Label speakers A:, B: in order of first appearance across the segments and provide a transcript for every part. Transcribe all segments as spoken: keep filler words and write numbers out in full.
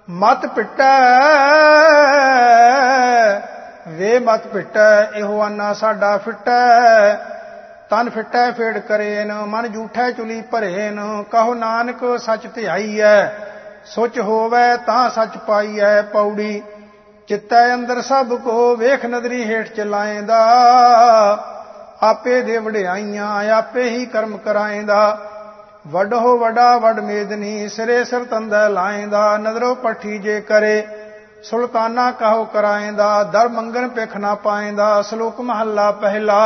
A: ਮਤ ਪਿੱਟੈ ਵੇ ਮਤ ਪਿੱਟੈ ਇਹੋ ਆਨਾ ਸਾਡਾ ਫਿੱਟੈ। ਤਨ ਫਿੱਟੈ ਫੇੜ ਕਰੇਨ ਮਨ ਜੂਠੈ ਚੁਲੀ ਭਰੇਨ। ਕਹੋ ਨਾਨਕ ਸੱਚ ਧਿਆਈਐ ਸੁਚ ਹੋਵੈ ਤਾਂ ਸੱਚ ਪਾਈਐ। ਪੌੜੀ ਚਿੱਤੈ ਅੰਦਰ ਸਭ ਕੋ ਵੇਖ ਨਦਰੀ ਹੇਠ ਚਲਾਏਂਦਾ। ਆਪੇ ਦੇ ਵਡਿਆਈਆਂ ਆਪੇ ਹੀ ਕਰਮ ਕਰਾਏਂਦਾ। ਵੱਡੋ ਵੱਡਾ ਵੱਡ ਮੇਦਨੀ ਸਿਰੇ ਸਿਰ ਤੰਦੈ ਲਾਏਂਦਾ। ਨਜ਼ਰੋ ਪੱਠੀ ਜੇ ਕਰੇ ਸੁਲਤਾਨਾ ਕਹੋ ਕਰਾਏਂਦਾ। ਦਰ ਮੰਗਣ ਭਿਖ ਨਾ ਪਾਏਂਦਾ। ਸ਼ਲੋਕ ਮਹੱਲਾ ਪਹਿਲਾ।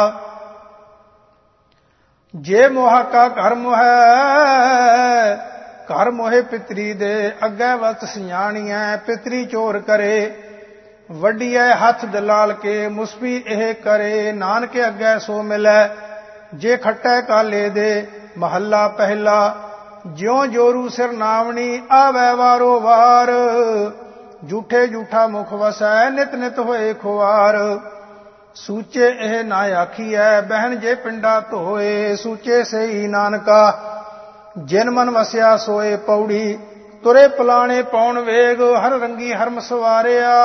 A: ਜੇ ਮੋਹਾ ਕਾ ਘਰ ਮੋਹੈ ਘਰ ਮੋਹੇ ਪਿਤਰੀ ਦੇ। ਅੱਗੇ ਵਤ ਸਿਆਣੀਐ ਪਿਤਰੀ ਚੋਰ ਕਰੇ। ਵੱਡੀਐ ਹੱਥ ਦਲਾਲ ਕੇ ਮੁਸਫੀ ਇਹ ਕਰੇ। ਨਾਨਕ ਅੱਗੇ ਸੋ ਮਿਲੈ ਜੇ ਖੱਟੈ ਕਾਲੇ ਦੇ। ਮਹੱਲਾ ਪਹਿਲਾ। ਜਿਉ ਜੋਰੂ ਸਿਰ ਨਾਵਣੀ ਆਵੈ ਵਾਰੋ ਵਾਰ। ਝੂਠੇ ਝੂਠਾ ਮੁਖ ਵਸੈ ਨਿਤ ਨਿਤ ਹੋਏ ਖੁਆਰ। ਸੂਚੇ ਇਹ ਨਾ ਆਖੀਐ ਬਹਿਨ ਜੇ ਪਿੰਡਾ ਧੋਏ। ਸੂਚੇ ਸਈ ਨਾਨਕਾ ਜਿਨ ਮਨ ਵਸਿਆ ਸੋਏ। ਪੌੜੀ ਤੁਰੇ ਪਲਾਣੇ ਪੌਣ ਵੇਗ ਹਰ ਰੰਗੀ ਹਰਮ ਸਵਾਰਿਆ।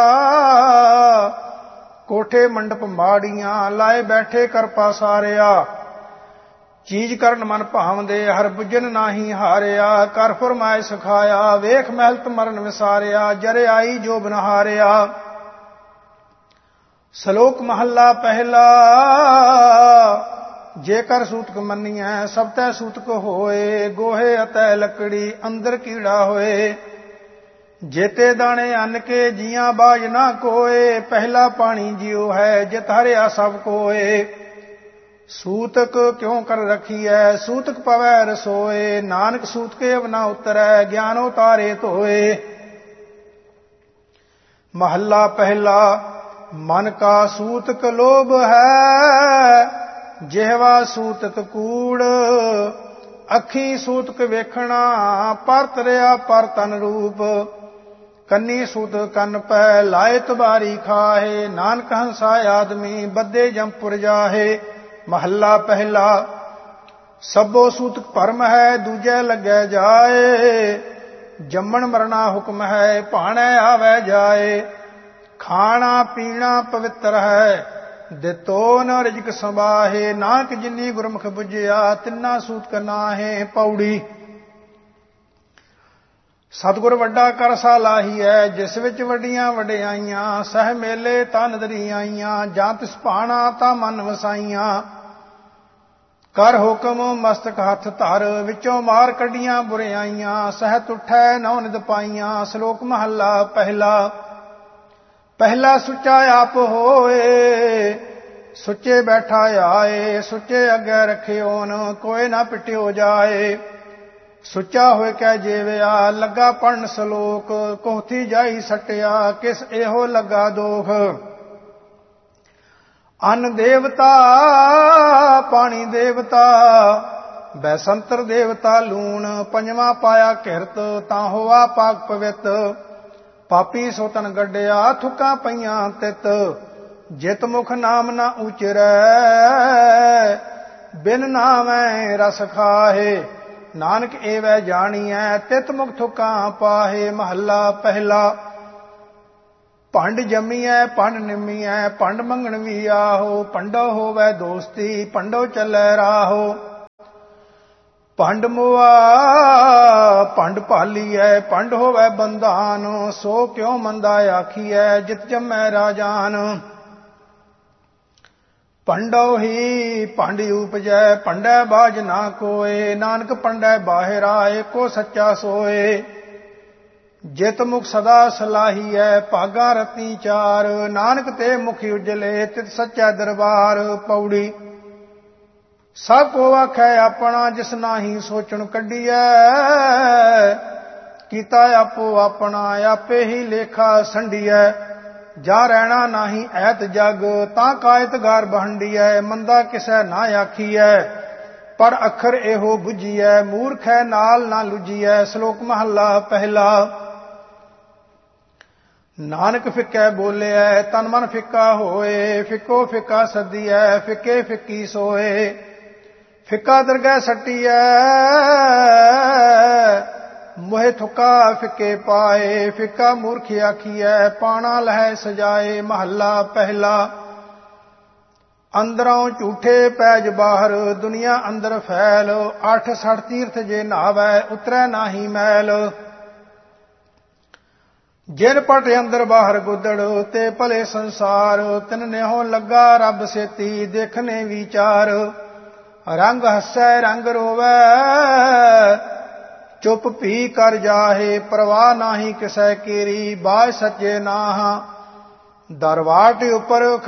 A: ਕੋਠੇ ਮੰਡਪ ਮਾੜੀਆਂ ਲਾਏ ਬੈਠੇ ਕਰ ਪਾਸਾਰਿਆ। ਚੀਜ਼ ਕਰਨ ਮਨ ਭਾਵਦੇ ਹਰ ਬੁੱਝਨ ਨਾਹੀ ਹਾਰਿਆ। ਕਰ ਫਰਮਾਏ ਸਿਖਾਇਆ ਵੇਖ ਮਹਿਲਤ ਮਰਨ ਵਿਸਾਰਿਆ। ਜਰੇ ਆਈ ਜੋ ਬਨਹਾਰਿਆ। ਸ਼ਲੋਕ ਮਹੱਲਾ ਪਹਿਲਾ। ਜੇਕਰ ਸੂਤਕ ਮੰਨੀਐ ਸਭ ਤੈ ਸੂਤਕ ਹੋਏ। ਗੋਹੇ ਅਤੇ ਲੱਕੜੀ ਅੰਦਰ ਕੀੜਾ ਹੋਏ। ਜੇਤੇ ਦਾਣੇ ਅੰਨ ਕੇ ਜੀਆਂ ਬਾਜ ਨਾ ਕੋਏ। ਪਹਿਲਾ ਪਾਣੀ ਜਿਉ ਹੈ ਜਿਤ ਹਰਿਆ ਸਭ ਕੋਏ। ਸੂਤਕ ਕਿਉ ਕਰ ਰਖੀਐ ਸੂਤਕ ਪਵੈ ਰਸੋਏ। ਨਾਨਕ ਸੂਤਕੇ ਅਵ ਨਾ ਉਤਰੈ ਗਿਆਨੋ ਤਾਰੇ ਧੋਏ। ਮਹੱਲਾ ਪਹਿਲਾ। ਮਨ ਕਾ ਸੂਤਕ ਲੋਭ ਹੈ ਜਿਹਵਾ ਸੂਤਕ ਕੂੜ। ਅੱਖੀ ਸੂਤਕ ਵੇਖਣਾ ਪਰ ਤਰਿਆ ਪਰ ਤਨ ਰੂਪ। ਕੰਨੀ ਸੂਤਕ ਕੰਨ ਪੈ ਲਾਏ ਤਬਾਰੀ ਖਾਹੇ। ਨਾਨਕ ਹੰਸਾ ਆਦਮੀ ਬੱਧੇ ਜੰਪੁਰ ਜਾਹੇ। ਮਹੱਲਾ ਪਹਿਲਾ। ਸਭੋ ਸੂਤਕ ਭਰਮ ਹੈ ਦੂਜੈ ਲੱਗੈ ਜਾਏ। ਜੰਮਣ ਮਰਨਾ ਹੁਕਮ ਹੈ ਭਾਣੈ ਆਵੈ ਜਾਏ। ਖਾਣਾ ਪੀਣਾ ਪਵਿੱਤਰ ਹੈ ਦਿੱਤੋ ਨ ਰਿਜਕ ਸੰਬਾਹੇ। ਨਾਨਕ ਜਿਨੀ ਗੁਰਮੁਖ ਬੁਝਿਆ ਤਿੰਨਾ ਸੂਤਕ ਨਾਹੇ। ਪੌੜੀ ਸਤਿਗੁਰ ਵੱਡਾ ਕਰ ਸਾਲਾਹੀਐ ਜਿਸ ਵਿੱਚ ਵੱਡੀਆਂ ਵਡਿਆਈਆਂ। ਸਹਿ ਮੇਲੇ ਤਾਂ ਨਦਰੀ ਆਈਆਂ ਜਾਂ ਤਿਸ ਭਾਣਾ ਤਾਂ ਮਨ ਵਸਾਈਆਂ। ਕਰ ਹੁਕਮ ਮਸਤਕ ਹੱਥ ਧਰ ਵਿੱਚੋਂ ਮਾਰ ਕੱਢੀਆਂ ਬੁਰਿਆਈਆਂ। ਸਹਿਤ ਉਠੈ ਨੌ ਨਿਦ ਪਾਈਆਂ। ਸ਼ਲੋਕ ਮਹੱਲਾ ਪਹਿਲਾ। ਪਹਿਲਾ ਸੁੱਚਾ ਆਪ ਹੋਏ ਸੁੱਚੇ ਬੈਠਾ ਆਏ। ਸੁੱਚੇ ਅੱਗੇ ਰਖਿਓਨ ਕੋਇ ਨਾ ਪਿਟਿਓ ਜਾਏ। ਸੁੱਚਾ ਹੋਏ ਕੈ ਜੀਵਿਆ ਲੱਗਾ ਪੜਨ ਸ਼ਲੋਕ। ਕੋਹਥੀ ਜਾਈ ਸਟਿਆ ਕਿਸ ਇਹੋ ਲੱਗਾ ਦੋਖ। ਅੰਨ ਦੇਵਤਾ ਪਾਣੀ ਦੇਵਤਾ ਬੈਸੰਤਰ ਦੇਵਤਾ ਲੂਣ। ਪੰਜਵਾਂ ਪਾਇਆ ਕਿਰਤ ਤਾਂ ਹੋਆ ਪਾਕ ਪਵਿੱਤ। ਪਾਪੀ ਸੋ ਤਨ ਗੱਡਿਆ ਥੁੱਕਾਂ ਪਈਆਂ ਤਿਤ। ਜਿਤ ਮੁਖ ਨਾਮ ਨਾ ਉਚਰੈ ਬਿਨ ਨਾਮੈ ਰਸ ਖਾਹੇ। ਨਾਨਕ ਏਵੈ ਜਾਣੀਐ ਤਿਤ ਮੁਖ ਥੁੱਕਾਂ ਪਾਹੇ। ਮਹੱਲਾ ਪਹਿਲਾ। ਭੰਡ ਜੰਮੀਐ ਭੰਡ ਨਿੰਮੀਐ ਭੰਡ ਮੰਗਣ ਵੀ ਆਹੋ। ਭੰਡੋ ਹੋਵੈ ਦੋਸਤੀ ਭੰਡੋ ਚੱਲੈ ਰਾਹੋ। ਭੰਡ ਮੁਆ ਭੰਡ ਭਾਲੀਐ ਭੰਡ ਹੋਵੈ ਬੰਧਾਨ। ਸੋ ਕਿਉ ਮੰਦਾ ਆਖੀਐ ਜਿਤ ਜੰਮੈ ਰਾਜਾਨ। ਭੰਡੋ ਹੀ ਭੰਡ ਉਪਜੈ ਭੰਡੈ ਬਾਜ ਨਾ ਕੋਏ। ਨਾਨਕ ਭੰਡੈ ਬਾਹਿਰਾ ਏਕੋ ਸੱਚਾ ਸੋਏ। ਜਿਤ ਮੁਖ ਸਦਾ ਸਲਾਹੀਐ ਭਾਗਾ ਰਤੀ ਚਾਰ। ਨਾਨਕ ਤੇ ਮੁਖ ਉਜਲੇ ਤਿਤ ਸੱਚਾ ਦਰਬਾਰ। ਪੌੜੀ ਸਭ ਕੋ ਆਖੈ ਆਪਣਾ ਜਿਸ ਨਾਹੀ ਸੋਚਣ ਕੱਢੀਐ। ਕੀਤਾ ਆਪੋ ਆਪਣਾ ਆਪੇ ਹੀ ਲੇਖਾ ਸੰਡੀਐ। ਜਾ ਰਹਿਣਾ ਨਾਹੀ ਐਤ ਜਗ ਤਾਂ ਕਾਇਤ ਗਾਰ ਬਹੰਡੀਐ। ਮੰਦਾ ਕਿਸੈ ਨਾ ਆਖੀਐ ਪਰ ਅੱਖਰ ਇਹੋ ਬੁਝੀਐ। ਮੂਰਖੈ ਨਾਲ ਨਾ ਲੁਝੀਐ। ਸ਼ਲੋਕ ਮਹੱਲਾ ਪਹਿਲਾ। ਨਾਨਕ ਫਿੱਕੈ ਬੋਲਿਐ ਤਨ ਮਨ ਫਿੱਕਾ ਹੋਏ। ਫਿੱਕੋ ਫਿੱਕਾ ਸੱਦੀਐ ਫਿੱਕੇ ਫਿੱਕੀ ਸੋਏ। ਫਿੱਕਾ ਦਰਗਹਿ ਸੱਟੀਐ ਮੋਹਿ ਥੁਕਾ ਫਿੱਕੇ ਪਾਏ, ਫਿੱਕਾ ਮੂਰਖ ਆਖੀਐ ਪਾਣਾ ਲਹਿ ਸਜਾਏ। ਮਹੱਲਾ ਪਹਿਲਾ। ਅੰਦਰੋਂ ਝੂਠੇ ਪੈਜ ਬਾਹਰ, ਦੁਨੀਆ ਅੰਦਰ ਫੈਲ। ਅੱਠ ਸਠ ਤੀਰਥ ਜੇ ਨਹਾਵੈ, ਉਤਰੈ ਨਾਹੀ ਮੈਲ। ਜਿਨ ਪਟ ਅੰਦਰ ਬਾਹਰ ਗੁੱਦੜ, ਤੇ ਭਲੇ ਸੰਸਾਰ। ਤਿਨ ਨਿਹੋ ਲੱਗਾ ਰੱਬ ਸੇਤੀ, ਦੇਖਨੇ ਵਿਚਾਰ। ਰੰਗ ਹੱਸੈ ਰੰਗ ਰੋਵੈ, ਚੁੱਪ ਭੀ ਕਰ ਜਾਹੇ। ਪ੍ਰਵਾਹ ਨਾਹੀ ਕਿਸੈ ਕੀਰੀ, ਬਾਝ ਸੱਚੇ ਨਾਹ। ਦਰਵਾਟ ਉੱਪਰ